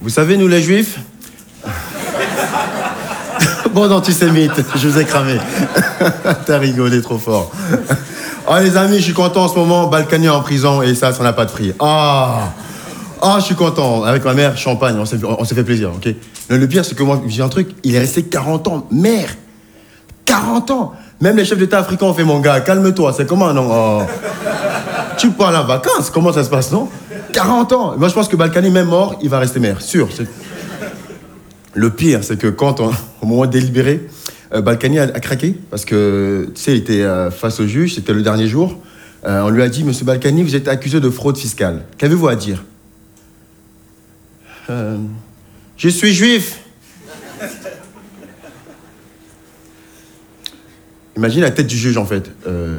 Vous savez, nous les Juifs... Bon antisémite, je vous ai cramé. T'as rigolé trop fort. Oh les amis, je suis content en ce moment. Balkany en prison et ça n'a pas de prix. Je suis content. Avec ma mère, champagne, on s'est fait plaisir, ok. Le pire, c'est que moi, j'ai un truc, il est resté 40 ans. Mère 40 ans. Même les chefs d'État africains ont fait, mon gars, calme-toi, c'est comment, non Tu parles en vacances, comment ça se passe, non 40 ans. Moi, je pense que Balkany, même mort, il va rester maire, sûr. Le pire, c'est que au moment de délibérer, Balkany a craqué, parce que, tu sais, il était face au juge, c'était le dernier jour. On lui a dit, monsieur Balkany, vous êtes accusé de fraude fiscale. Qu'avez-vous à dire ? Je suis juif. Imagine la tête du juge, en fait.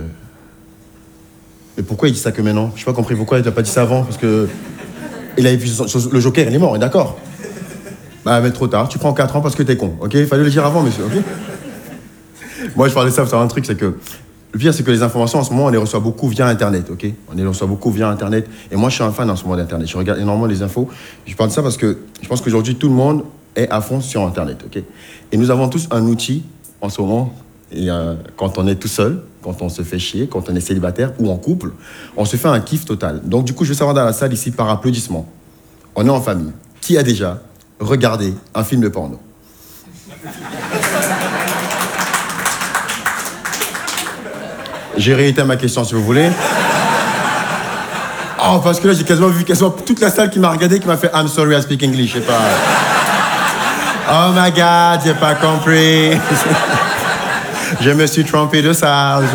Mais pourquoi il dit ça que maintenant ? Je n'ai pas compris pourquoi il n'a pas dit ça avant, parce que... Il avait vu le joker, il est mort, on est d'accord ? Bah, mais trop tard, tu prends 4 ans parce que t'es con, ok ? Il fallait le dire avant, monsieur, ok ? Moi, je parlais de ça, vous savez un truc, c'est que... Le pire, c'est que les informations, en ce moment, on les reçoit beaucoup via Internet, ok ? On les reçoit beaucoup via Internet. Et moi, je suis un fan en ce moment d'Internet. Je regarde énormément les infos. Je parle de ça parce que je pense qu'aujourd'hui, tout le monde est à fond sur Internet, ok ? Et nous avons tous un outil, en ce moment, et, quand on est tout seul, quand on se fait chier, quand on est célibataire ou en couple, on se fait un kiff total. Donc, du coup, je veux savoir dans la salle, ici, par applaudissement. On est en famille. Qui a déjà regardé un film de porno ? J'ai réitéré ma question, si vous voulez. Oh, parce que là, j'ai quasiment vu toute la salle qui m'a regardé, qui m'a fait « I'm sorry, I speak English », je sais pas. Oh my God, j'ai pas compris. Je me suis trompé de salle.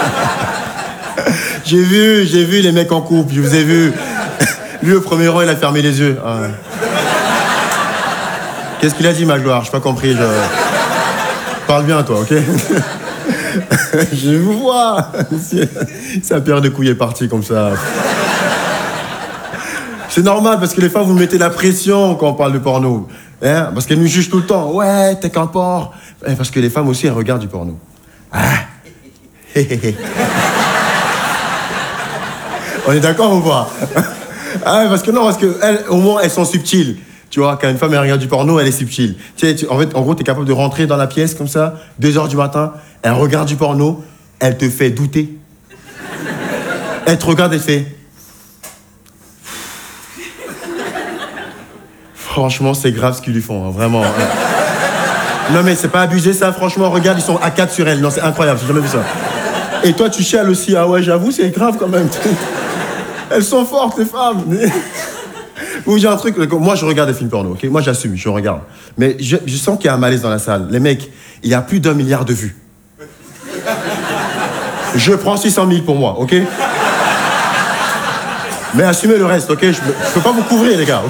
J'ai vu les mecs en couple, je vous ai vu. Lui, au premier rang, il a fermé les yeux. Qu'est-ce qu'il a dit, ma gloire ? Je n'ai pas compris. Parle bien, toi, ok ? Je vous vois. Sa paire de couilles est partie comme ça. C'est normal, parce que les femmes, vous mettez la pression quand on parle de porno. Hein ? Parce qu'elles nous jugent tout le temps. Ouais, t'es qu'un porc. Parce que les femmes aussi, elles regardent du porno. On est d'accord ou pas ? Parce que elles, au moins, elles sont subtiles. Tu vois, quand une femme elle regarde du porno, elle est subtile. Tu sais, en gros, t'es capable de rentrer dans la pièce comme ça, 2h du matin, elle regarde du porno, elle te fait douter. Elle te regarde et fait... Franchement, c'est grave ce qu'ils lui font, hein, vraiment. Non mais c'est pas abusé ça, franchement, regarde, ils sont à 4 sur elle. Non, c'est incroyable, j'ai jamais vu ça. Et toi, tu chiales aussi. Ah ouais, j'avoue, c'est grave quand même. Elles sont fortes, les femmes. Vous j'ai un truc, moi je regarde des films porno, ok ? Moi j'assume, je regarde. Mais je sens qu'il y a un malaise dans la salle. Les mecs, il y a plus d'1 milliard de vues. Je prends 600 000 pour moi, ok ? Mais assumez le reste, ok ? Je peux pas vous couvrir, les gars, ok ?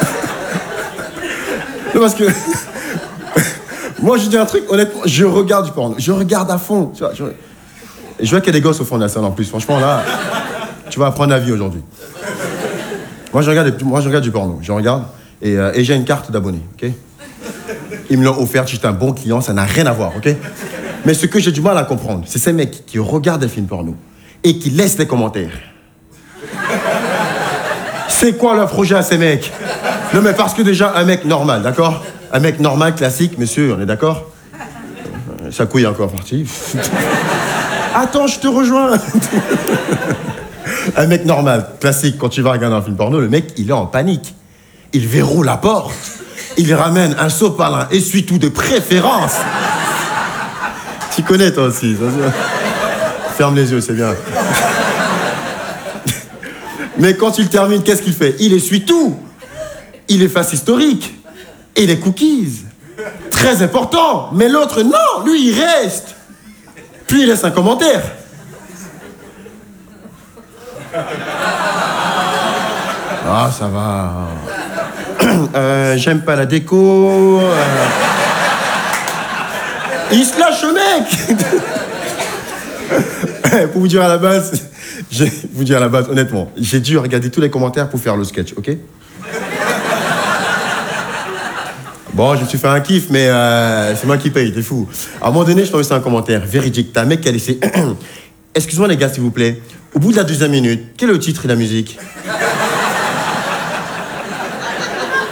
Non, parce que... Moi je dis un truc, honnêtement, je regarde du porno. Je regarde à fond, tu vois. Et je vois qu'il y a des gosses au fond de la salle en plus. Franchement, là, tu vas apprendre la vie aujourd'hui. Moi, je regarde du porno. Je regarde et j'ai une carte d'abonné, ok ? Ils me l'ont offert, j'étais un bon client, ça n'a rien à voir, ok ? Mais ce que j'ai du mal à comprendre, c'est ces mecs qui regardent des films porno et qui laissent des commentaires. C'est quoi leur projet à ces mecs ? Non, mais parce que déjà, un mec normal, d'accord ? Un mec normal, classique, monsieur, on est d'accord ? Sa couille est encore partie. Attends, je te rejoins. Un mec normal, classique, quand tu vas regarder un film porno, le mec, il est en panique. Il verrouille la porte. Il ramène un sopalin, essuie-tout de préférence. Tu connais, toi aussi. Ferme les yeux, c'est bien. Mais quand il termine, qu'est-ce qu'il fait ? Il essuie tout. Il efface historique. Et les cookies. Très important. Mais l'autre, non, lui, il reste. Puis il laisse un commentaire. Ah, ça va. J'aime pas la déco. Il se lâche le mec. Pour vous dire à la base, honnêtement, j'ai dû regarder tous les commentaires pour faire le sketch, ok ? Bon, je me suis fait un kiff, mais c'est moi qui paye, t'es fou. À un moment donné, je t'ai laissé un commentaire véridique. T'as un mec qui a laissé... Excuse-moi les gars, s'il vous plaît. Au bout de la 2e minute, quel est le titre et la musique ?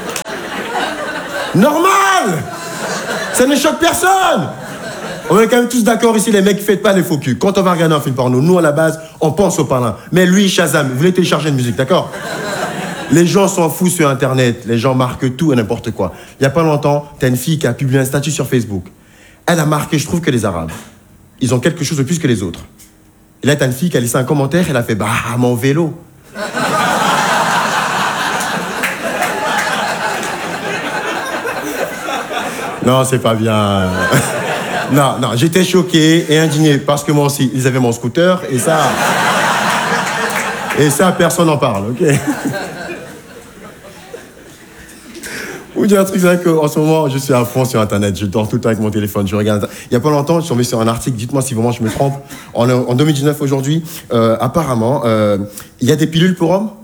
Normal! Ça ne choque personne! On est quand même tous d'accord ici, les mecs, faites pas les faux culs. Quand on va regarder un film porno, nous, à la base, on pense au parrain. Mais lui, Shazam, vous voulez télécharger une musique, d'accord? Les gens s'en foutent sur Internet. Les gens marquent tout et n'importe quoi. Il y a pas longtemps, t'as une fille qui a publié un statut sur Facebook. Elle a marqué, je trouve que les Arabes, ils ont quelque chose de plus que les autres. Et là, t'as une fille qui a laissé un commentaire, elle a fait « Bah, mon vélo ». Non, c'est pas bien. Non, j'étais choqué et indigné parce que moi aussi, ils avaient mon scooter et ça... Et ça, personne n'en parle, ok? Vous dire un truc, c'est vrai qu'en ce moment, je suis à fond sur Internet. Je dors tout le temps avec mon téléphone, je regarde. Il y a pas longtemps, je suis tombé sur un article, dites-moi si vraiment je me trompe. En 2019, aujourd'hui, apparemment, il y a des pilules pour hommes?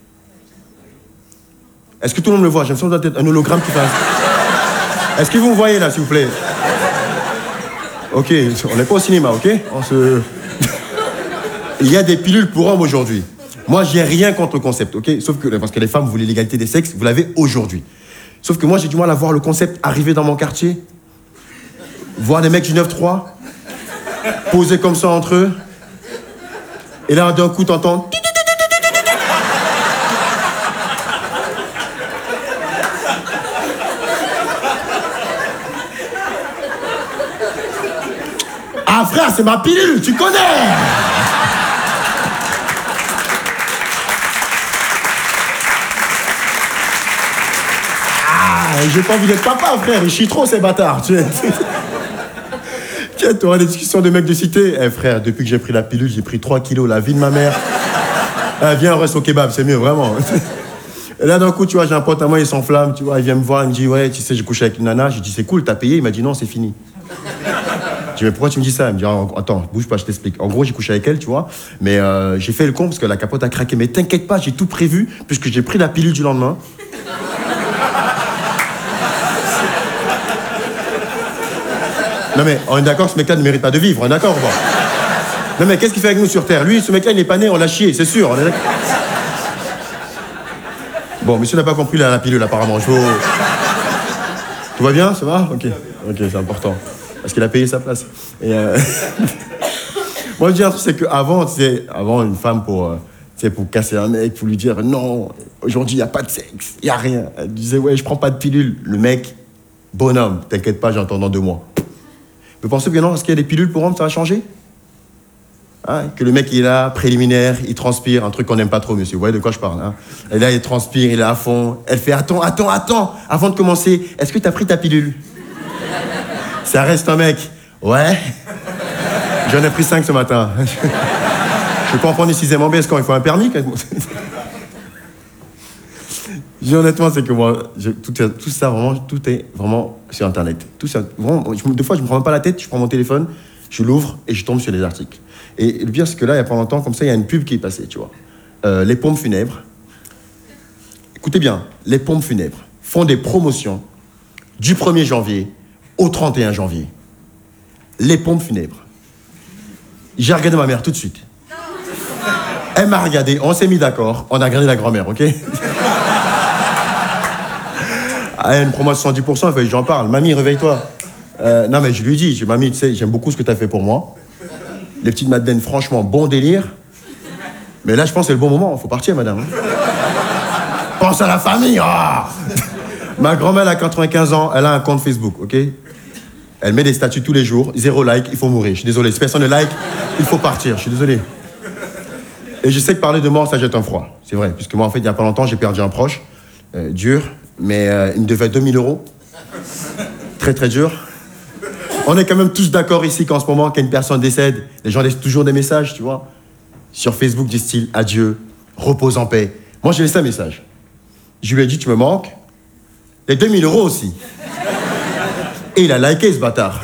Est-ce que tout le monde me voit? J'ai l'impression d'être un hologramme qui passe. Est-ce que vous me voyez là, s'il vous plaît? Ok, on n'est pas au cinéma, ok? Il y a des pilules pour hommes aujourd'hui. Moi, j'ai rien contre le concept, ok? Sauf que, parce que les femmes voulaient l'égalité des sexes, vous l'avez aujourd'hui. Sauf que moi, j'ai du mal à voir le concept arriver dans mon quartier, voir des mecs du 9-3, poser comme ça entre eux, et là, d'un coup, t'entends... Ah frère, c'est ma pilule, tu connais! J'ai pas envie d'être papa, frère, ils chient trop ces bâtards. Tu auras des discussions de mecs de cité. Eh frère, depuis que j'ai pris la pilule, j'ai pris 3 kilos, la vie de ma mère. Ah, viens, on reste au kebab, c'est mieux, vraiment. Et là, d'un coup, tu vois, j'ai un pote à moi, il s'enflamme, tu vois, il vient me voir, il me dit, ouais, tu sais, j'ai couché avec une nana. J'ai dit, c'est cool, t'as payé? Il m'a dit, non, c'est fini. Je dis, mais pourquoi tu me dis ça? Il me dit, attends, bouge pas, je t'explique. En gros, j'ai couché avec elle, tu vois, mais j'ai fait le con parce que la capote a craqué. Mais t'inquiète pas, j'ai tout prévu, puisque j'ai pris la pilule du lendemain. Non mais, on est d'accord, ce mec-là ne mérite pas de vivre, on est d'accord ou pas? Non mais, qu'est-ce qu'il fait avec nous sur Terre? Lui, ce mec-là, il n'est pas né, on l'a chié, c'est sûr, on est d'accord. Bon, monsieur n'a pas compris la pilule, apparemment. Tout va bien, ça va? Ok, c'est important. Parce qu'il a payé sa place. Et moi, je dis un truc, c'est qu'avant, tu sais, avant, une femme pour casser un mec, pour lui dire, non, aujourd'hui, il n'y a pas de sexe, il n'y a rien. Elle disait, ouais, je prends pas de pilule. Le mec, bonhomme, t'inquiète pas, j'entends dans 2 mois. Vous pensez que non, parce qu'il y a des pilules pour hommes, ça va changer? Hein? Que le mec, il est là, préliminaire, il transpire, un truc qu'on n'aime pas trop, monsieur. Vous voyez de quoi je parle, hein? Et là, il transpire, il est à fond. Elle fait, attends, avant de commencer, est-ce que t'as pris ta pilule? Ça reste un mec. Ouais. J'en ai pris 5 ce matin. Je peux pas en prendre une 6e en baisse quand il faut un permis. Honnêtement, c'est que moi, tout ça, vraiment, tout est vraiment sur Internet. Tout ça, vraiment, des fois, je me prends même pas la tête, je prends mon téléphone, je l'ouvre et je tombe sur des articles. Et le pire, c'est que là, il y a pas longtemps, comme ça, il y a une pub qui est passée, tu vois. Les pompes funèbres. Écoutez bien, les pompes funèbres font des promotions du 1er janvier au 31 janvier. Les pompes funèbres. J'ai regardé ma mère tout de suite. Elle m'a regardé, on s'est mis d'accord, on a regardé la grand-mère, ok? Ah, une promotion de 110%, fait, j'en parle. Mamie, réveille-toi. Non, mais je lui dis, mamie, tu sais, j'aime beaucoup ce que tu as fait pour moi. Les petites madeleines, franchement, bon délire. Mais là, je pense que c'est le bon moment, faut partir, madame. Pense à la famille, ah. Ma grand-mère a 95 ans, elle a un compte Facebook, ok? Elle met des statuts tous les jours, 0 like, il faut mourir. Je suis désolé, si personne ne like, il faut partir, je suis désolé. Et je sais que parler de mort, ça jette un froid. C'est vrai, puisque moi, en fait, il n'y a pas longtemps, j'ai perdu un proche, dur, mais il me devait 2000 €. Très, très dur. On est quand même tous d'accord ici qu'en ce moment, quand une personne décède, les gens laissent toujours des messages, tu vois. Sur Facebook, du style « Adieu, repose en paix ». Moi, j'ai laissé un message. Je lui ai dit « Tu me manques ». Les 2000 € aussi. Et il a liké, ce bâtard.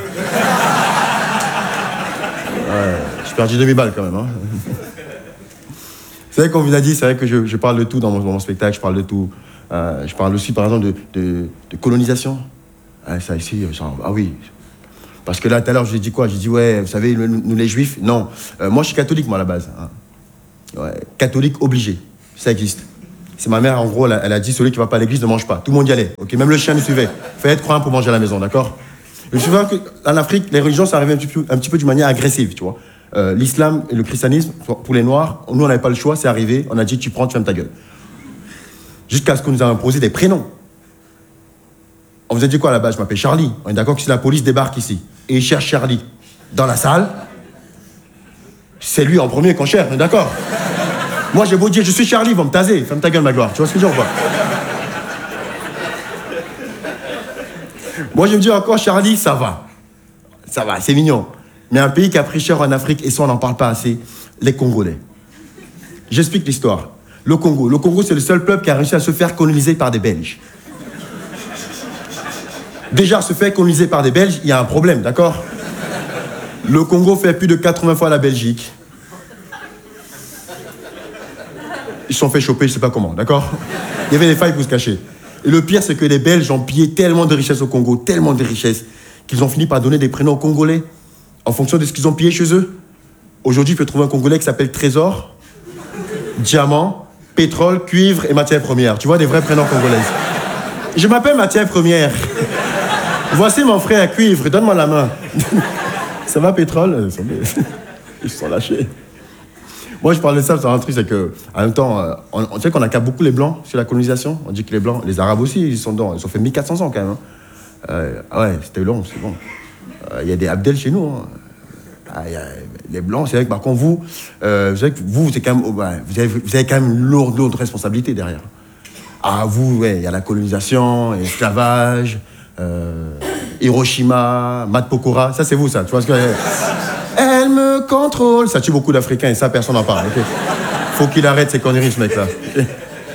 Ouais, j'ai perdu 2000 balles, quand même, hein. C'est vrai qu'on vous a dit, c'est vrai que je parle de tout dans mon spectacle, je parle de tout. Je parle aussi, par exemple, de colonisation. Ah, ça ici, ah oui. Parce que là, tout à l'heure, je lui ai dit quoi? J'ai dit, ouais, vous savez, nous les juifs, non. Moi, je suis catholique, moi, à la base. Hein. Ouais, catholique obligé. Ça existe. C'est ma mère, en gros, elle a dit, celui qui va pas à l'église ne mange pas. Tout le monde y allait, ok? Même le chien nous suivait. Fallait être croyant pour manger à la maison, d'accord? Je me souviens qu'en Afrique, les religions, ça arrivait un petit peu d'une manière agressive, tu vois. L'islam et le christianisme, pour les Noirs, nous, on n'avait pas le choix, c'est arrivé, on a dit, tu prends, tu fermes ta gueule. Jusqu'à ce qu'on nous a imposé des prénoms. On vous a dit quoi là-bas? Je m'appelle Charlie. On est d'accord que si la police débarque ici et il cherche Charlie dans la salle, c'est lui en premier qu'on cherche, on est d'accord? Moi, j'ai beau dire, je suis Charlie, ils vont me taser. Ferme ta gueule, ma gloire. Tu vois ce que je veux dire ou pas? Moi, je me dis encore, Charlie, ça va. Ça va, c'est mignon. Mais un pays qui a pris cher en Afrique, et ça, on n'en parle pas assez, les Congolais. J'explique l'histoire. Le Congo, c'est le seul peuple qui a réussi à se faire coloniser par des Belges. Déjà, se faire coloniser par des Belges, il y a un problème, d'accord? Le Congo fait plus de 80 fois la Belgique. Ils se sont fait choper, je sais pas comment, d'accord? Il y avait des failles pour se cacher. Et le pire, c'est que les Belges ont pillé tellement de richesses au Congo, tellement de richesses, qu'ils ont fini par donner des prénoms aux Congolais, en fonction de ce qu'ils ont pillé chez eux. Aujourd'hui, tu peux trouver un Congolais qui s'appelle Trésor, Diamant, Pétrole, Cuivre et Matière Première. Tu vois, des vrais prénoms congolais. Je m'appelle Matière Première. Voici mon frère Cuivre, donne-moi la main. Ça va, Pétrole? Ils se sont lâchés. Moi, je parle de ça, c'est un truc, c'est que, en même temps, on sait qu'on accable beaucoup les Blancs sur la colonisation. On dit que les Blancs, les Arabes aussi, ils sont dedans. Ils ont fait 1400 ans quand même. Ah ouais, c'était long, c'est bon. Il y a des Abdel chez nous. Hein. Les Blancs, c'est vrai que par contre, vous savez que vous, c'est quand même, vous avez quand même une lourde responsabilité derrière. Ah, vous, ouais, il y a la colonisation, l'esclavage, Hiroshima, Mat Pokora, ça c'est vous, ça. Tu vois ce que. Elle me contrôle. Ça tue beaucoup d'Africains et ça, personne n'en parle. Okay. Faut qu'il arrête ces conneries, ce mec-là. Okay.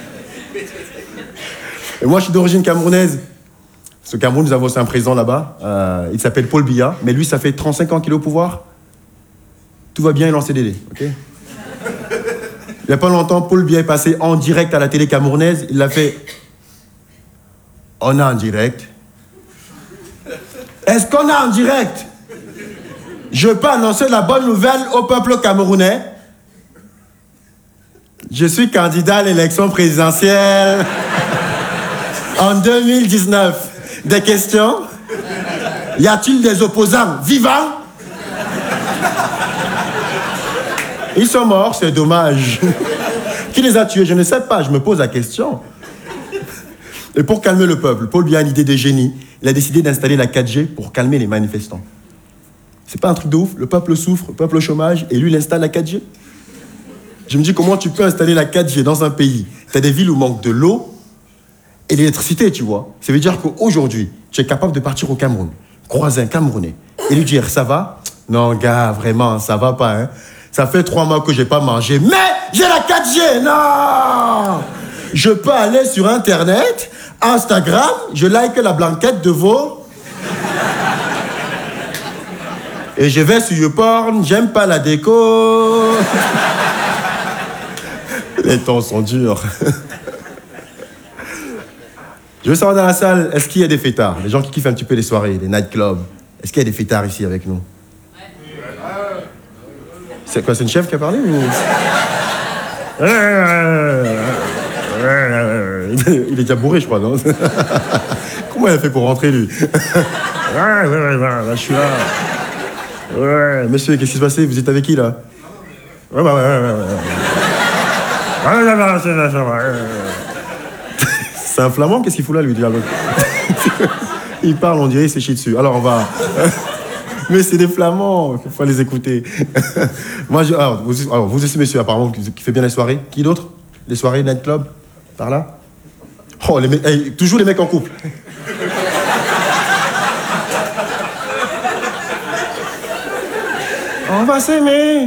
Et moi, je suis d'origine camerounaise. Ce Cameroun, nous avons aussi un président là-bas. Il s'appelle Paul Biya. Mais lui, ça fait 35 ans qu'il est au pouvoir. Tout va bien, il est en CDD. Okay. Il n'y a pas longtemps, Paul Biya est passé en direct à la télé camerounaise. Il l'a fait. On est en direct. Est-ce qu'on est en direct? Je peux annoncer la bonne nouvelle au peuple camerounais. Je suis candidat à l'élection présidentielle en 2019. Des questions? Y a-t-il des opposants vivants? Ils sont morts, c'est dommage. Qui les a tués? Je ne sais pas, je me pose la question. Et pour calmer le peuple, Paul Biya a une idée de génie. Il a décidé d'installer la 4G pour calmer les manifestants. C'est pas un truc de ouf, le peuple souffre, le peuple au chômage, et lui, il installe la 4G. Je me dis, comment tu peux installer la 4G dans un pays? Tu as des villes où manque de l'eau et l'électricité, tu vois. Ça veut dire qu'aujourd'hui, tu es capable de partir au Cameroun, croiser un Camerounais, et lui dire, ça va? Non, gars, vraiment, ça va pas, hein. Ça fait 3 mois que j'ai pas mangé, mais j'ai la 4G, non! Je peux aller sur Internet, Instagram, je like la blanquette de vos... Et je vais sur YouPorn, j'aime pas la déco. Les temps sont durs. Je veux savoir dans la salle, est-ce qu'il y a des fêtards? Les gens qui kiffent un petit peu les soirées, les nightclubs. Est-ce qu'il y a des fêtards ici avec nous? C'est quoi, c'est une chef qui a parlé ou... Il est déjà bourré, je crois, non? Comment il a fait pour rentrer, lui? Là, je suis là. Ouais, monsieur, qu'est-ce qui se passait? Vous êtes avec qui, là? Ouais. C'est un flamand, qu'est-ce qu'il fout là, lui? Il parle, on dirait, il s'est chié dessus. Alors, on va... Mais c'est des flamands, il faut les écouter. Moi, alors, vous aussi, monsieur, apparemment, qui fait bien les soirées. Qui d'autre? Les soirées, nightclub? Par là? Oh, toujours les mecs en couple. On va s'aimer.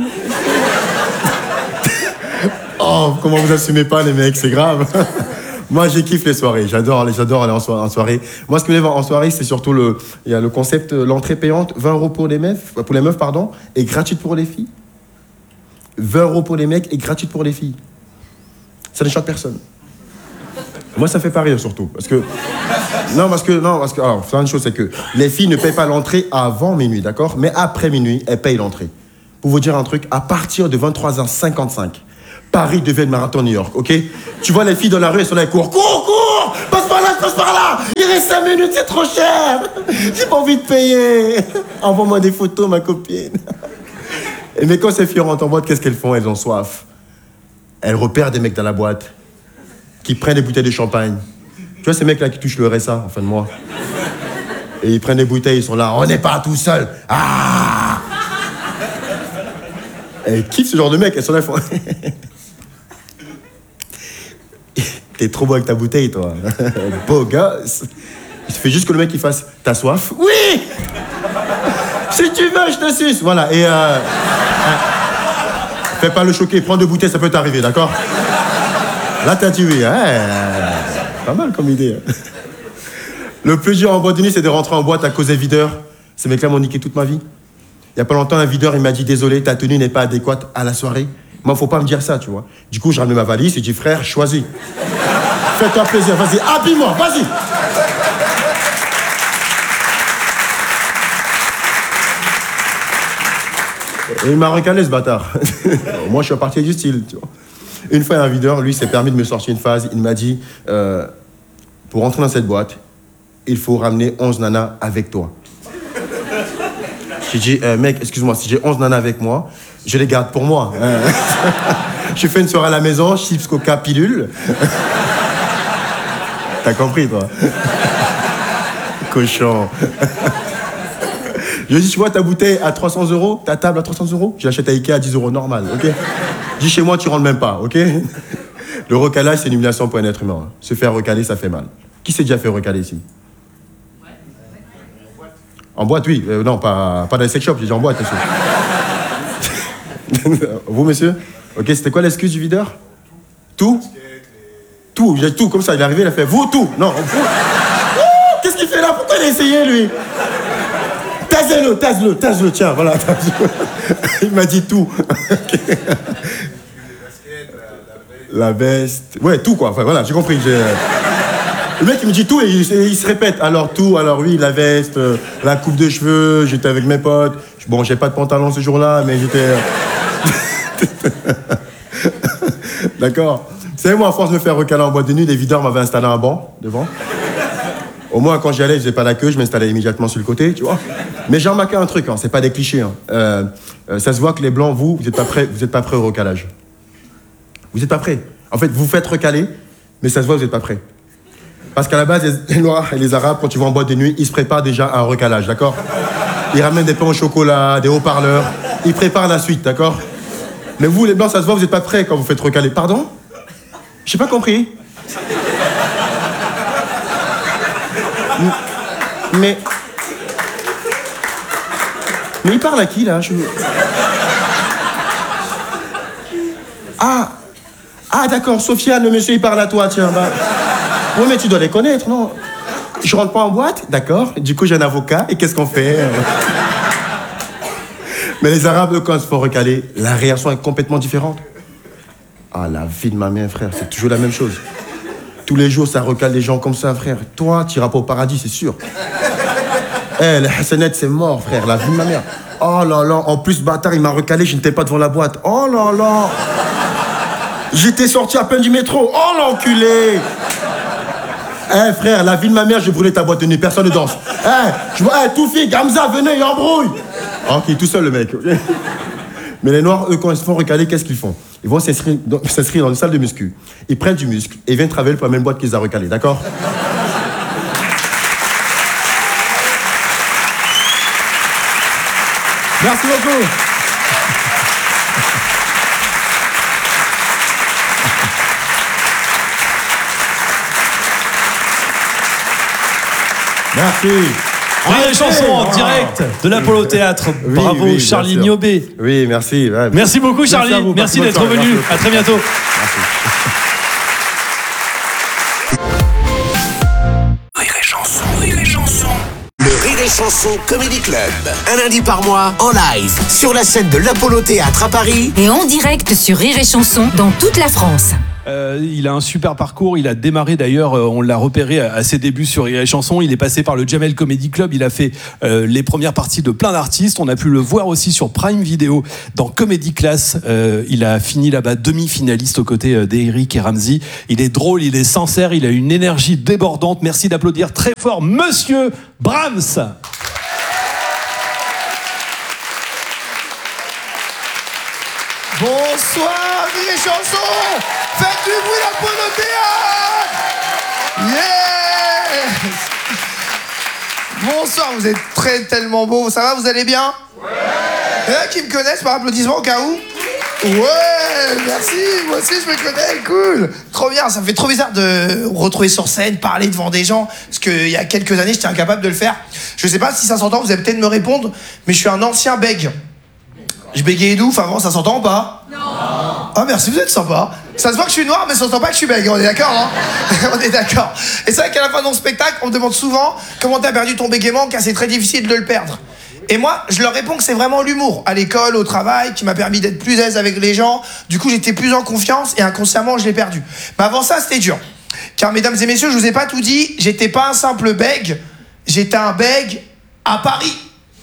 Oh, comment vous assumez pas, les mecs, c'est grave. Moi, j'ai kiffe les soirées. J'adore aller en soirée. Moi, ce que je veux en soirée, c'est surtout il y a le concept, l'entrée payante, 20 € pour les meufs, et gratuite pour les filles. 20 € pour les mecs et gratuite pour les filles. Ça ne choque personne. Moi, ça fait pas rire, surtout. Parce que, alors, c'est une chose, c'est que les filles ne payent pas l'entrée avant minuit, d'accord? Mais après minuit, elles payent l'entrée. Pour vous dire un truc, à partir de 23h55, Paris devient le marathon New York, ok? Tu vois les filles dans la rue, elles sont là, elles courent. Cours! Passe par là! Il reste 5 minutes, c'est trop cher! J'ai pas envie de payer! Envoie-moi des photos, ma copine. Mais quand ces filles rentrent en boîte, qu'est-ce qu'elles font? Elles ont soif. Elles repèrent des mecs dans la boîte qui prennent des bouteilles de champagne. Tu vois ces mecs-là qui touchent le RSA en fin de mois? Et ils prennent des bouteilles, ils sont là, on n'est pas tout seul. Ah! Elles kiffent ce genre de mecs, elles sont là, elles font... T'es trop beau avec ta bouteille, toi. Beau gosse. Il suffit juste que le mec il fasse « T'as soif ?» « Oui !»« Si tu veux, je te suce !» Voilà, et fais pas le choquer, prends 2 bouteilles, ça peut t'arriver, d'accord? Là, t'as dit oui. Pas mal comme idée. Le plus dur en boîte de nuit, c'est de rentrer en boîte à cause des videurs. Ces mecs-là m'ont niqué toute ma vie. Il y a pas longtemps, un videur, il m'a dit « Désolé, ta tenue n'est pas adéquate à la soirée. » Moi, faut pas me dire ça, tu vois. Du coup, j'ai ramené ma valise et j'ai dit « Frère, choisis. Fais-toi plaisir, vas-y, habille-moi, vas-y. » Et il m'a recalé, ce bâtard. Moi, je suis parti du style, tu vois. Une fois, un videur, lui, s'est permis de me sortir une phrase. Il m'a dit pour rentrer dans cette boîte, il faut ramener 11 nanas avec toi. J'ai dit, mec, excuse-moi, si j'ai 11 nanas avec moi, je les garde pour moi. Je fais une soirée à la maison, chips, coca, pilule. T'as compris, toi? Cochon. Je lui dis, tu vois ta bouteille à 300 €, ta table à 300 €, je l'achète à Ikea à 10 € normal, ok? Je dis, chez moi, tu rentres même pas, ok? Le recalage, c'est une humiliation pour un être humain. Se faire recaler, ça fait mal. Qui s'est déjà fait recaler ici? En boîte, oui. Non, pas dans les sex shops, j'ai dit en boîte, monsieur. Vous, monsieur? Ok, c'était quoi l'excuse du videur? Tout? Tout, j'ai tout, comme ça, il est arrivé, il a fait, vous, tout. Non, vous. Qu'est-ce qu'il fait là? Pourquoi il a essayé, lui? Taise-le, tiens, voilà. Il m'a dit tout. Okay. La veste. Ouais, tout, quoi. Enfin, voilà, j'ai compris. Le mec, il me dit tout et il se répète. Alors tout, alors oui, la veste, la coupe de cheveux, j'étais avec mes potes. Bon, j'ai pas de pantalon ce jour-là, mais j'étais... D'accord. Vous savez, moi, à force de me faire recaler en boîte de nuit, les videurs m'avaient installé un banc devant. Au moins, quand j'y allais, je faisais pas la queue, je m'installais immédiatement sur le côté, tu vois. Mais j'ai remarqué un truc, hein, c'est pas des clichés. Hein. Ça se voit que les blancs, vous êtes pas prêts au recalage. Vous êtes pas prêts. En fait, vous faites recaler, mais ça se voit que vous êtes pas prêts. Parce qu'à la base, les Noirs et les Arabes, quand tu vas en boîte de nuit, ils se préparent déjà à un recalage, d'accord? Ils ramènent des pains au chocolat, des haut-parleurs, ils préparent la suite, d'accord? Mais vous, les Blancs, ça se voit, vous êtes pas prêts quand vous faites recaler. Pardon? J'ai pas compris. Mais il parle à qui, là? Ah, d'accord, Sofiane, le monsieur, il parle à toi, tiens, bah... Oui, mais tu dois les connaître, non? Je rentre pas en boîte? D'accord. Du coup, j'ai un avocat, et qu'est-ce qu'on fait? Mais les Arabes, quand ils se font recaler, la réaction est complètement différente. Ah, la vie de ma mère, frère, c'est toujours la même chose. Tous les jours, ça recale des gens comme ça, frère. Toi, tu iras pas au paradis, c'est sûr. Les Hassanettes, c'est mort, frère, la vie de ma mère. Oh là là, en plus, bâtard, il m'a recalé, je n'étais pas devant la boîte. Oh là là. J'étais sorti à peine du métro. Oh l'enculé. Frère, la vie de ma mère, j'ai brûlé ta boîte de nuit, personne ne danse. Je vois, Toufi, Gamza, venez, il embrouille. Ok, tout seul, le mec. Mais les Noirs, eux, quand ils se font recaler, qu'est-ce qu'ils font? Ils vont s'inscrire dans une salle de muscu. Ils prennent du muscle et ils viennent travailler pour la même boîte qu'ils ont recalé, d'accord? Merci beaucoup. Merci. Rire et chanson en direct de l'Apollo Théâtre. Bravo, oui, Charlie Niobé. Oui, merci. Ouais. Merci beaucoup, Charlie. Merci d'être venu. À très bientôt. Merci. Rire et chanson, rire et chanson. Le Rire et chanson Comedy Club. Un lundi par mois, en live, sur la scène de l'Apollo Théâtre à Paris. Et en direct sur Rire et chanson dans toute la France. Il a un super parcours. Il a démarré d'ailleurs, on l'a repéré à ses débuts sur Rire et Chanson. Il est passé par le Jamel Comedy Club. Il a fait les premières parties de plein d'artistes. On a pu le voir aussi sur Prime Video dans Comedy Class. Il a fini là-bas demi-finaliste aux côtés d'Eric et Ramzy. Il est drôle, il est sincère, il a une énergie débordante. Merci d'applaudir très fort Monsieur Brahms. Bonsoir, Rire et Chanson. Faites du bruit là pour le théâtre. Yes. Bonsoir, vous êtes tellement beaux. Ça va, vous allez bien? Ouais. Il y en a qui me connaissent par applaudissement au cas où? Ouais, merci, moi aussi je me connais, cool. Trop bien, ça me fait trop bizarre de me retrouver sur scène, parler devant des gens, parce qu'il y a quelques années j'étais incapable de le faire. Je sais pas si ça s'entend, vous allez peut-être me répondre, mais je suis un ancien bègue. Je bégayais d'ouf avant, ça s'entend ou pas? Non. Ah merci, vous êtes sympa. Ça se voit que je suis noir, mais ça s'entend pas que je suis bègue, on est d'accord, hein? On est d'accord. Et c'est vrai qu'à la fin de mon spectacle, on me demande souvent comment t'as perdu ton bégaiement, car c'est très difficile de le perdre. Et moi, je leur réponds que c'est vraiment l'humour, à l'école, au travail, qui m'a permis d'être plus à l'aise avec les gens. Du coup, j'étais plus en confiance et inconsciemment, je l'ai perdu. Mais avant ça, c'était dur. Car, mesdames et messieurs, je vous ai pas tout dit, j'étais pas un simple bègue, j'étais un bègue à Paris.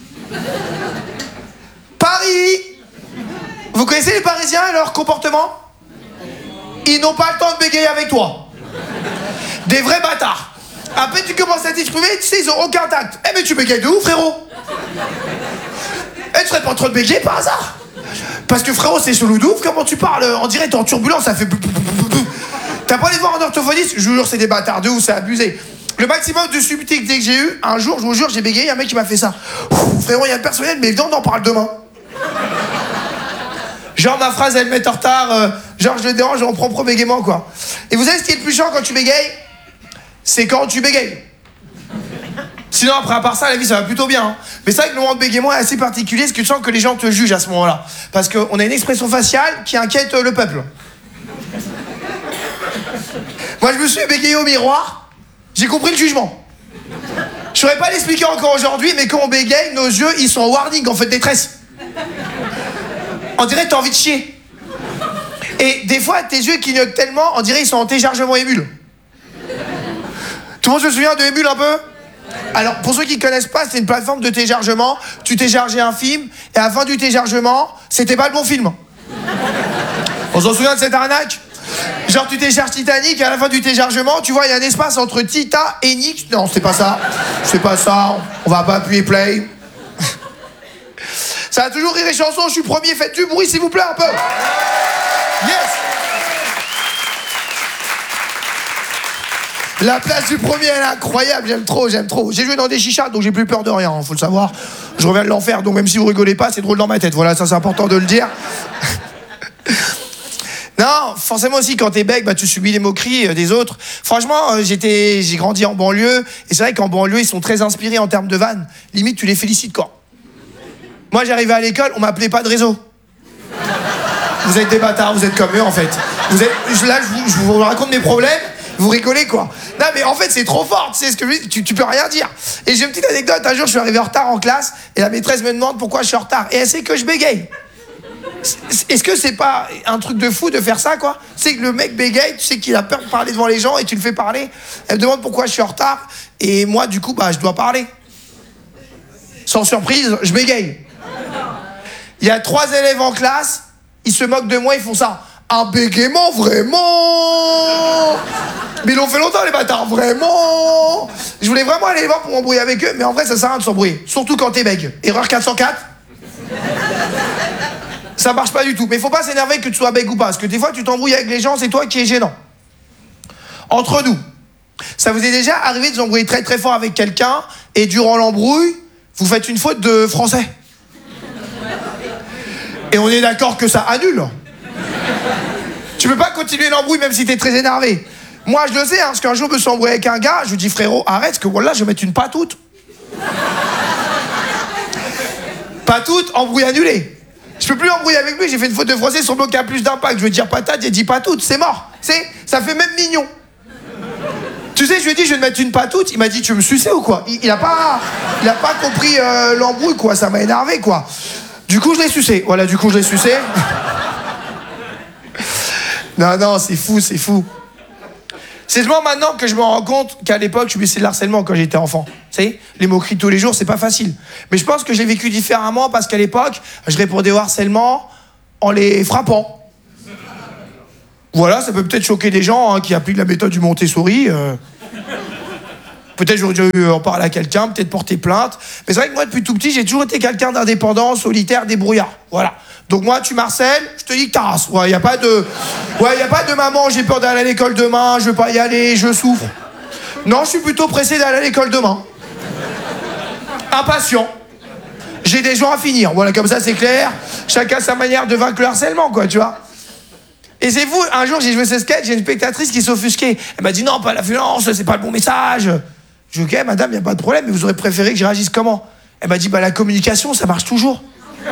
Paris! Vous connaissez les Parisiens et leur comportement? Ils n'ont pas le temps de bégayer avec toi. Des vrais bâtards. Après, tu commences à t'exprimer, tu sais, ils ont aucun tact. Eh, mais tu bégayes de où, frérot? Eh, tu serais pas en train de bégayer par hasard? Parce que, frérot, c'est chelou de ouf, comment tu parles? En direct, en turbulence, ça fait... T'as pas allé voir un orthophoniste? Je vous jure, c'est des bâtards de ouf, c'est abusé. Le maximum de subtilité que j'ai eu, un jour, je vous jure, j'ai bégayé, un mec qui m'a fait ça. Frérot, il y a le personnel, mais viens, on en parle demain. Genre, ma phrase, elle met en retard, genre, je le dérange, on prend pro bégaiement, quoi. Et vous savez ce qui est le plus chiant quand tu bégayes? C'est quand tu bégayes. Sinon, après, à part ça, la vie, ça va plutôt bien. Hein. Mais c'est vrai que le moment de bégaiement est assez particulier, parce que tu sens que les gens te jugent à ce moment-là. Parce qu'on a une expression faciale qui inquiète le peuple. Moi, je me suis bégayé au miroir, j'ai compris le jugement. Je saurais pas l'expliquer encore aujourd'hui, mais quand on bégaye, nos yeux, ils sont en warning, en fait, détresse. On dirait que t'as envie de chier. Et des fois, tes yeux clignotent tellement, on dirait qu'ils sont en téléchargement émule. Tout le monde se souvient de Emule un peu? Alors, pour ceux qui ne connaissent pas, c'est une plateforme de téléchargement. Tu téléchargeais un film, et à la fin du téléchargement, c'était pas le bon film. On s'en souvient de cette arnaque? Genre, tu télécharges Titanic, et à la fin du téléchargement, tu vois, il y a un espace entre Tita et Nick. Non, c'est pas ça. C'est pas ça. On va pas appuyer play. Ça a toujours Rire et Chanson, je suis premier, faites du bruit, s'il vous plaît, un peu. Yes! La place du premier, elle est incroyable, j'aime trop. J'ai joué dans des chichas, donc j'ai plus peur de rien, hein, faut le savoir. Je reviens de l'enfer, donc même si vous rigolez pas, c'est drôle dans ma tête. Voilà, ça c'est important de le dire. Non, forcément aussi, quand t'es bec, bah, tu subis les moqueries des autres. Franchement, j'ai grandi en banlieue, et c'est vrai qu'en banlieue, ils sont très inspirés en termes de vannes. Limite, tu les félicites, quoi. Moi, j'arrivais à l'école, on m'appelait pas de réseau. Vous êtes des bâtards, vous êtes comme eux, en fait. Là, je vous raconte mes problèmes, vous rigolez, quoi. Non, mais en fait, c'est trop fort, tu sais ce que je veux dire, tu peux rien dire. Et j'ai une petite anecdote, un jour, je suis arrivé en retard en classe, et la maîtresse me demande pourquoi je suis en retard. Et elle sait que je bégaye. Est-ce que c'est pas un truc de fou de faire ça, quoi? C'est que le mec bégaye, tu sais qu'il a peur de parler devant les gens, et tu le fais parler. Elle me demande pourquoi je suis en retard, et moi, du coup, bah, je dois parler. Sans surprise, je bégaye. Il y a 3 élèves en classe, ils se moquent de moi, ils font ça. Un bégaiement, vraiment? Mais ils l'ont fait longtemps, les bâtards, vraiment? Je voulais vraiment aller les voir pour m'embrouiller avec eux, mais en vrai, ça sert à rien de s'embrouiller. Surtout quand t'es bègue. Erreur 404. Ça marche pas du tout. Mais faut pas s'énerver que tu sois bègue ou pas, parce que des fois, tu t'embrouilles avec les gens, c'est toi qui es gênant. Entre nous, ça vous est déjà arrivé de vous embrouiller très très fort avec quelqu'un, et durant l'embrouille, vous faites une faute de français? Et on est d'accord que ça annule. Tu peux pas continuer l'embrouille même si t'es très énervé. Moi, je le sais, hein, parce qu'un jour, je me suis embrouillé avec un gars, je lui dis, frérot, arrête, parce que voilà, je vais mettre une patoute. Patoute, embrouille annulé. Je peux plus embrouiller avec lui, j'ai fait une faute de français sur le mot qui a plus d'impact. Je veux dire patate, j'ai dit patoute, c'est mort. C'est, ça fait même mignon. Tu sais, je lui ai dit, je vais te mettre une patoute, il m'a dit, tu veux me sucer ou quoi? Il a pas compris l'embrouille, quoi, ça m'a énervé, quoi. Du coup, je l'ai sucé. Voilà, du coup, je l'ai sucé. Non, c'est fou, c'est fou. C'est seulement maintenant que je me rends compte qu'à l'époque, je subissais de l'harcèlement quand j'étais enfant. Tu sais, les moqueries tous les jours, c'est pas facile. Mais je pense que j'ai vécu différemment parce qu'à l'époque, je répondais au harcèlement en les frappant. Voilà, ça peut peut-être choquer des gens qui appliquent la méthode du Montessori. Peut-être j'aurais dû en parler à quelqu'un, peut-être porter plainte. Mais c'est vrai que moi, depuis tout petit, j'ai toujours été quelqu'un d'indépendant, solitaire, débrouillard. Voilà. Donc moi, tu m'harcèles, je te dis que ta race. Ouais, y a pas de maman, j'ai peur d'aller à l'école demain, je veux pas y aller, je souffre. Non, je suis plutôt pressé d'aller à l'école demain. Impatient. J'ai des gens à finir. Voilà, comme ça, c'est clair. Chacun sa manière de vaincre le harcèlement, quoi, tu vois. Et c'est fou, un jour, j'ai joué ce sketch, j'ai une spectatrice qui s'est offusquée. Elle m'a dit, non, pas la violence, c'est pas le bon message. Je dis, ok, madame, y a pas de problème, mais vous aurez préféré que je réagisse comment? Elle m'a dit, bah, la communication, ça marche toujours.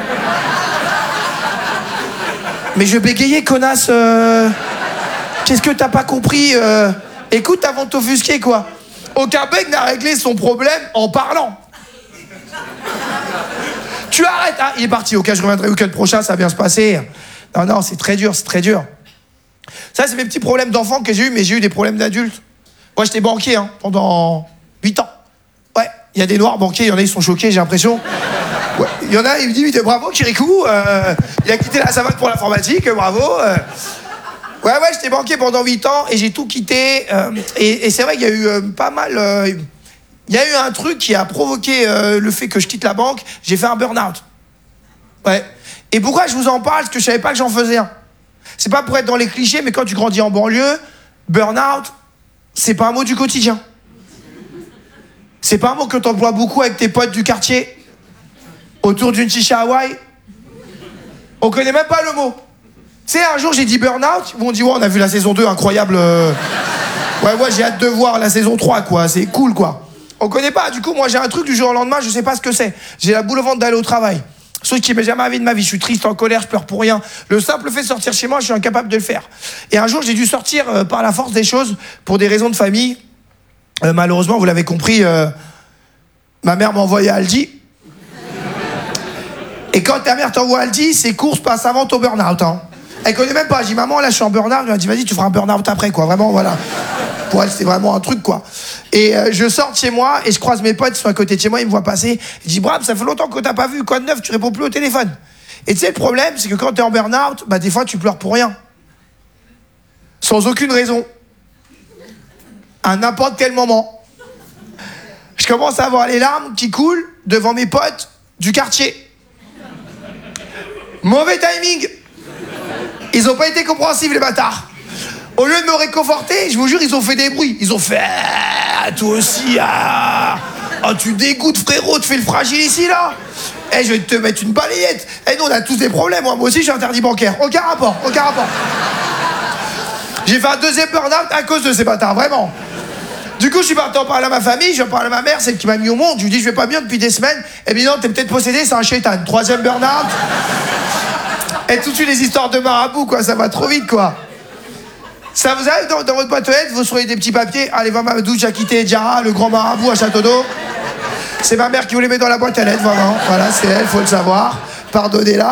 Mais je bégayais, connasse. Qu'est-ce que t'as pas compris? Écoute, avant de t'offusquer, quoi. Aucun mec n'a réglé son problème en parlant. Tu arrêtes, hein. Il est parti. Ok, je reviendrai le week-end prochain, ça va bien se passer. Non, c'est très dur, c'est très dur. Ça, c'est mes petits problèmes d'enfant que j'ai eu, mais j'ai eu des problèmes d'adultes. Moi, j'étais banquier pendant 8 ans. Ouais, il y a des noirs banquiers, il y en a, ils sont choqués, j'ai l'impression. Ouais, il y en a, il me dit, bravo, Kirikou, il a quitté la savane pour l'informatique, bravo. Ouais, j'étais banquier pendant 8 ans et j'ai tout quitté. Et c'est vrai qu'il y a eu pas mal... il y a eu un truc qui a provoqué le fait que je quitte la banque. J'ai fait un burn-out. Ouais. Et pourquoi je vous en parle? Parce que je savais pas que j'en faisais un. C'est pas pour être dans les clichés, mais quand tu grandis en banlieue, burn-out, c'est pas un mot du quotidien. C'est pas un mot que t'emploies beaucoup avec tes potes du quartier, autour d'une chicha Hawaï. On connaît même pas le mot. Tu sais, un jour j'ai dit burn-out, ils m'ont dit, ouais, on a vu la saison 2, incroyable. Ouais, j'ai hâte de voir la saison 3, quoi, c'est cool, quoi. On connaît pas, du coup, moi j'ai un truc du jour au lendemain, je sais pas ce que c'est. J'ai la boule au ventre d'aller au travail. Sauf qui m'est jamais arrivé de ma vie, je suis triste, en colère, je pleure pour rien. Le simple fait de sortir chez moi, je suis incapable de le faire. Et un jour, j'ai dû sortir par la force des choses, pour des raisons de famille. Malheureusement, vous l'avez compris, ma mère m'a envoyé à Aldi. Et quand ta mère t'envoie à Aldi, ses courses passent avant ton burn-out. Hein. Elle connaît même pas. Je dis, maman, là, je suis en burn-out. Elle m'a dit, vas-y, tu feras un burn-out après, quoi. Vraiment, voilà. Pour elle, c'est vraiment un truc, quoi. Et je sors de chez moi et je croise mes potes, ils sont à côté de chez moi, ils me voient passer. Je dis, Bram, ça fait longtemps que t'as pas vu. Quoi de neuf? Tu réponds plus au téléphone. Et tu sais, le problème, c'est que quand t'es en burn-out, bah, des fois, tu pleures pour rien. Sans aucune raison. À n'importe quel moment. Je commence à avoir les larmes qui coulent devant mes potes du quartier. Mauvais timing. Ils ont pas été compréhensifs, les bâtards. Au lieu de me réconforter, je vous jure, ils ont fait des bruits. Ils ont fait toi aussi, tu dégoûtes, frérot, tu fais le fragile ici, là. Je vais te mettre une balayette. Nous, on a tous des problèmes. Moi aussi, je suis interdit bancaire. Aucun rapport. J'ai fait un deuxième burn-out à cause de ces bâtards, vraiment. Du coup, je suis parti en parler à ma famille, je parle à ma mère, celle qui m'a mis au monde. Je lui dis, je vais pas bien depuis des semaines. Eh bien non, t'es peut-être possédé, c'est un shaitan. Troisième burn-out. Et tout de suite, les histoires de marabout, quoi, ça va trop vite, quoi. Ça vous arrive dans votre boîte aux lettres, vous recevez des petits papiers. Allez, voir Mamadou, j'ai quitté Diarra, le grand marabout à Château d'Eau. C'est ma mère qui vous les met dans la boîte à lettres, vraiment. Voilà, c'est elle, faut le savoir. Pardonnez-la.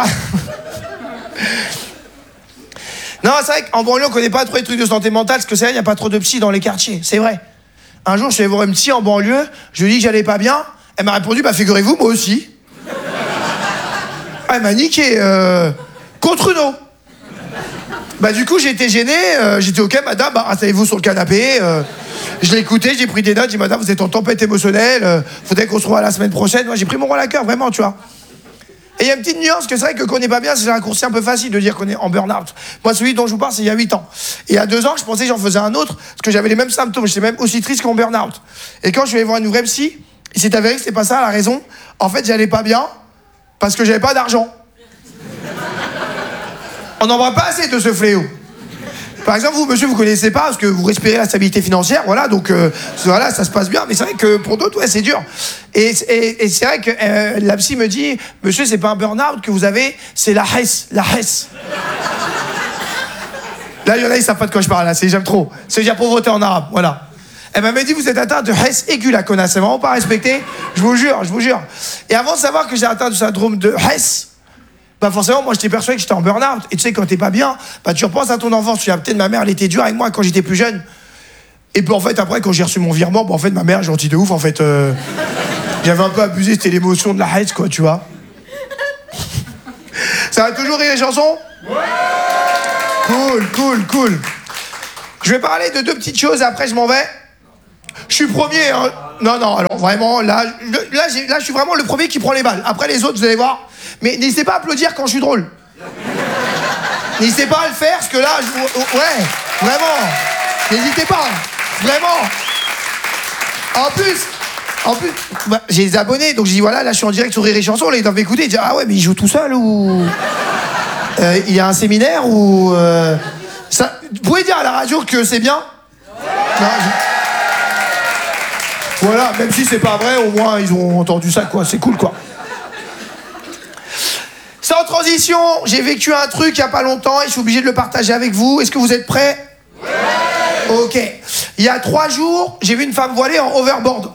Non, c'est vrai qu'en banlieue, on connaît pas trop les trucs de santé mentale, parce que c'est vrai, il n'y a pas trop de psy dans les quartiers. C'est vrai. Un jour, je suis allé voir une psy en banlieue, je lui ai dit que j'allais pas bien. Elle m'a répondu, bah figurez-vous, moi aussi. Elle m'a niqué, contre une eau. Bah du coup, j'ai été gêné, j'ai dit, ok, madame, bah, asseyez-vous sur le canapé. Je l'ai écouté, j'ai pris des notes, j'ai dit, madame, vous êtes en tempête émotionnelle, faudrait qu'on se revoie la semaine prochaine. Moi, j'ai pris mon rôle à cœur, vraiment, tu vois. Et il y a une petite nuance que c'est vrai que qu'on n'est pas bien, c'est un raccourci un peu facile de dire qu'on est en burn-out. Moi, celui dont je vous parle, c'est il y a 8 ans. Et il y a 2 ans, je pensais que j'en faisais un autre, parce que j'avais les mêmes symptômes, j'étais même aussi triste qu'en burn-out. Et quand je suis allé voir une vraie psy, il s'est avéré que c'était pas ça la raison. En fait, j'allais pas bien, parce que j'avais pas d'argent. On n'en voit pas assez de ce fléau. Par exemple, vous, monsieur, vous connaissez pas, parce que vous respirez la stabilité financière, voilà, donc voilà, ça se passe bien. Mais c'est vrai que pour d'autres, ouais, c'est dur. Et c'est vrai que la psy me dit, monsieur, c'est pas un burn-out que vous avez, c'est la hesse, la hesse. Là, il y en a, ils savent pas de quoi je parle, là, j'aime trop. C'est dire pauvreté en arabe, voilà. Elle m'a dit, vous êtes atteint de hesse aiguë, la connasse, c'est vraiment pas respecté, je vous jure. Et avant de savoir que j'ai atteint du syndrome de hesse, Bah forcément, moi j'étais persuadé que j'étais en burn-out. Et tu sais, quand t'es pas bien, bah tu repenses à ton enfance. Tu dis, peut-être ma mère, elle était dure avec moi quand j'étais plus jeune. Et puis en fait, après, quand j'ai reçu mon virement, bah en fait, ma mère, gentille de ouf, en fait. J'avais un peu abusé, c'était l'émotion de la haine, quoi, tu vois. Ça va toujours rire les chansons ? Cool. Je vais parler de 2 petites choses, après je m'en vais. Je suis premier, hein. Non, alors vraiment, là, je suis vraiment le premier qui prend les balles. Après les autres, vous allez voir. Mais n'hésitez pas à applaudir quand je suis drôle. N'hésitez pas à le faire, parce que là, ouais, vraiment. N'hésitez pas, vraiment. En plus, bah, j'ai des abonnés, donc je dis voilà, là je suis en direct sur Rire et Chanson, là ils doivent m'écouter, ils disent ah ouais, mais il joue tout seul ou il y a un séminaire ou ça. Vous pouvez dire à la radio que c'est bien ? Non, Voilà, même si c'est pas vrai, au moins ils ont entendu ça, quoi. C'est cool, quoi. Sans transition, j'ai vécu un truc il y a pas longtemps et je suis obligé de le partager avec vous. Est-ce que vous êtes prêts ? Ouais. Ok. Il y a 3 jours, j'ai vu une femme voilée en overboard.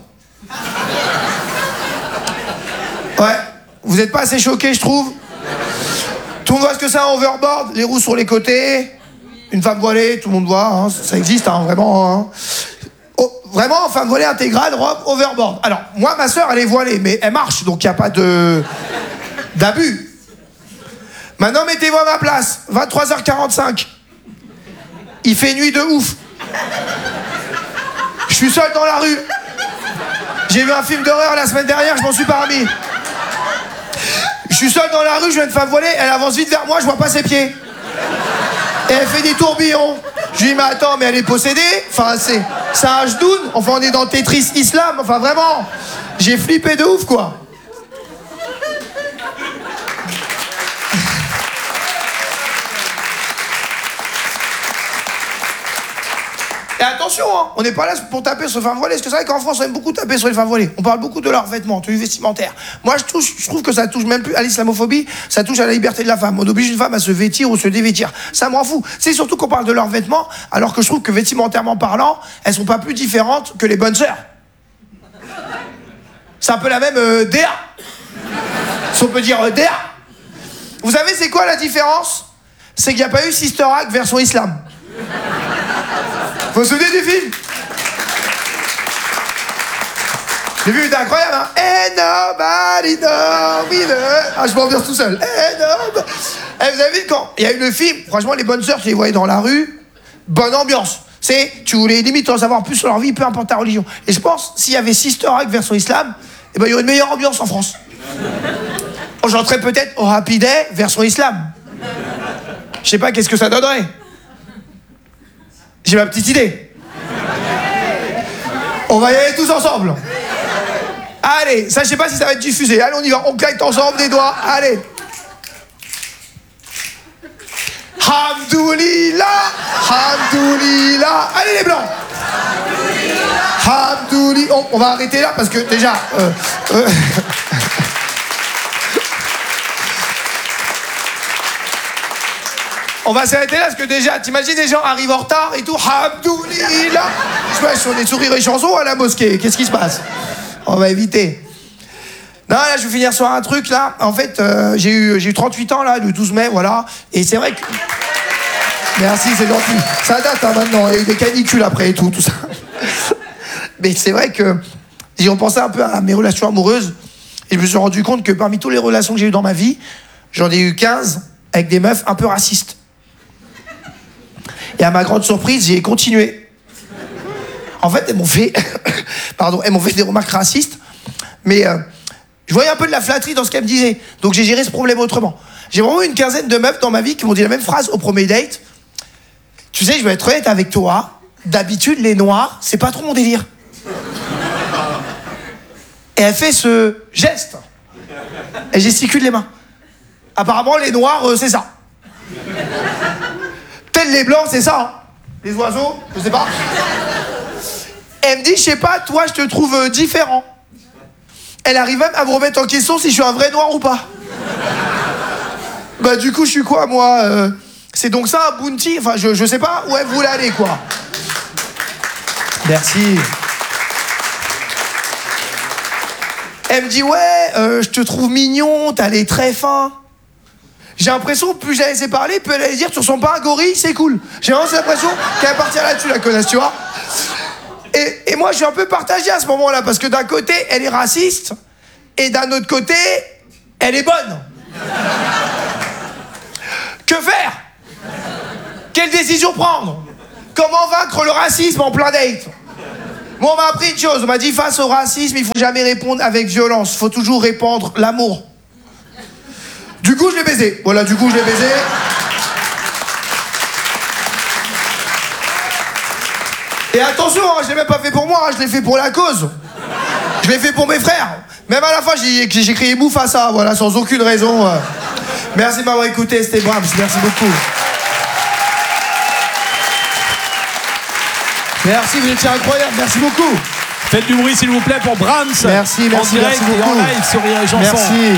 Ouais. Vous êtes pas assez choqués, je trouve. Tout le monde voit ce que c'est un overboard, les roues sur les côtés, une femme voilée, tout le monde voit, hein, ça existe, hein, vraiment. Hein. Oh, vraiment, femme voilée intégrale, robe, overboard. Alors, moi, ma sœur, elle est voilée, mais elle marche, donc il n'y a pas d'abus. Maintenant, mettez-vous à ma place, 23h45. Il fait nuit de ouf. Je suis seul dans la rue. J'ai vu un film d'horreur la semaine dernière, je m'en suis pas remis. Je suis seul dans la rue, je viens de femme voilée, elle avance vite vers moi, je vois pas ses pieds. Et elle fait des tourbillons. Je lui dis, mais attends, mais elle est possédée ? Enfin, c'est un Hajdoun. Enfin, on est dans Tetris Islam. Enfin, vraiment, j'ai flippé de ouf, quoi. Et attention, hein, on n'est pas là pour taper sur les femmes voilées, parce que c'est vrai qu'en France, on aime beaucoup taper sur les femmes voilées. On parle beaucoup de leurs vêtements, tenues vestimentaires. Moi, je trouve que ça touche même plus à l'islamophobie, ça touche à la liberté de la femme. On oblige une femme à se vêtir ou se dévêtir. Ça m'en fout. C'est surtout qu'on parle de leurs vêtements, alors que je trouve que vestimentairement parlant, elles sont pas plus différentes que les bonnes sœurs. C'est un peu la même DA. Si on peut dire DA. Vous savez, c'est quoi la différence ? C'est qu'il n'y a pas eu Sister Act version islam. Vous vous souvenez du film ? Le film était incroyable, hein ? And nobody knows me the... Ah, je m'ambiance tout seul. And nobody... vous avez vu quand il y a eu le film, franchement, les bonnes sœurs, tu les voyais dans la rue, bonne ambiance. Tu voulais limite en savoir plus sur leur vie, peu importe ta religion. Et je pense, s'il y avait Sister Act version islam, eh ben, il y aurait une meilleure ambiance en France. J'entrerais peut-être au Happy Day version islam. Je sais pas qu'est-ce que ça donnerait. J'ai ma petite idée. On va y aller tous ensemble. Allez, ça je sais pas si ça va être diffusé. Allez, on y va, on claque ensemble des doigts. Allez. Hamdoulillah, Hamdoulillah. Allez les blancs. Hamdoulillah. On va arrêter là parce que déjà... On va s'arrêter là parce que déjà, t'imagines des gens arrivent en retard et tout, Hamdoulillah. On est sur Rire et Chanson à la mosquée, qu'est-ce qui se passe ? On va éviter. Non, là, je vais finir sur un truc, là. En fait, j'ai eu 38 ans, là, le 12 mai, voilà. Et c'est vrai que... Merci, c'est gentil. Ça date, hein, maintenant. Il y a eu des canicules après et tout ça. Mais c'est vrai que j'ai repensé un peu à mes relations amoureuses et je me suis rendu compte que parmi toutes les relations que j'ai eues dans ma vie, j'en ai eu 15 avec des meufs un peu racistes. Et à ma grande surprise, j'ai continué. En fait, elles m'ont fait... elles m'ont fait des remarques racistes, mais je voyais un peu de la flatterie dans ce qu'elles me disaient. Donc j'ai géré ce problème autrement. J'ai vraiment eu une quinzaine de meufs dans ma vie qui m'ont dit la même phrase au premier date. Tu sais, je vais être honnête avec toi, d'habitude, les noirs, c'est pas trop mon délire. Et elle fait ce geste. Elle gesticule les mains. Apparemment, les noirs, c'est ça. Tels les blancs, c'est ça. Hein. Les oiseaux, je sais pas. Elle me dit, je sais pas, toi, je te trouve différent. Elle arrive même à me remettre en question si je suis un vrai noir ou pas. Bah, du coup, je suis quoi, moi c'est donc ça, un bounty ? Enfin, je sais pas où elle voulait aller, quoi. Merci. Elle me dit, ouais, je te trouve mignon, t'as les traits fins. j'ai l'impression, plus je la laissais parler, plus elle allait dire, tu ressembles pas à un gorille, c'est cool. J'ai vraiment l'impression qu'elle va partir là-dessus, la connasse, tu vois. Et moi, je suis un peu partagé à ce moment-là, parce que d'un côté, elle est raciste, et d'un autre côté, elle est bonne. Que faire? Quelle décision prendre? Comment vaincre le racisme en plein date? Bon, on m'a appris une chose, on m'a dit, face au racisme, il faut jamais répondre avec violence, il faut toujours répandre l'amour. Du coup, je l'ai baisé. Voilà, du coup, je l'ai baisé. Et attention, hein, je l'ai même pas fait pour moi, hein, je l'ai fait pour la cause. Je l'ai fait pour mes frères. Même à la fin, j'ai crié bouffe à ça, voilà, sans aucune raison. Merci de m'avoir écouté, c'était Brahms, merci beaucoup. Merci, vous étiez incroyable, merci beaucoup. Faites du bruit s'il vous plaît pour Brahms. Merci, en direct merci et en beaucoup. live sur Rire et Chanson. Merci.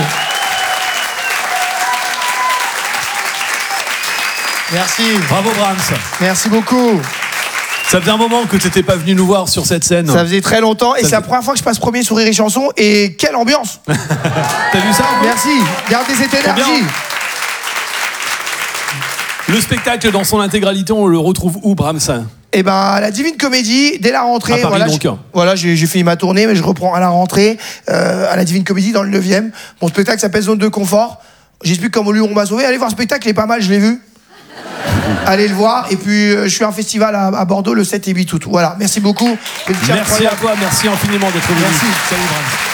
Merci. Bravo Brahms. Merci beaucoup. Ça faisait un moment que tu n'étais pas venu nous voir sur cette scène. Ça faisait très longtemps et c'est la première fois que je passe premier sur Rire et Chanson et quelle ambiance. T'as vu ça? Merci, gardez cette énergie. Le spectacle dans son intégralité, on le retrouve où, Brahms? Eh ben, à la Divine Comédie, dès la rentrée. À Paris, voilà, j'ai fini ma tournée, mais je reprends à la rentrée, à la Divine Comédie, dans le 9e. Mon spectacle s'appelle Zone de Confort. J'explique comment lui, on m'a sauvé. Allez voir le spectacle, il est pas mal, je l'ai vu. Allez le voir. Et puis, je suis à un festival à Bordeaux le 7 et 8 août. Voilà, merci beaucoup. Merci à toi, merci infiniment d'être venu. Merci. Salut, Brahms.